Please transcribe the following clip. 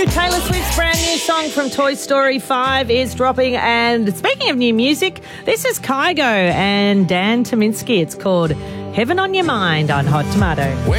Taylor Swift's brand new song from Toy Story 5 is dropping. And speaking of new music, this is Kygo and Dan Tominski. It's called Heaven on Your Mind on Hot Tomato.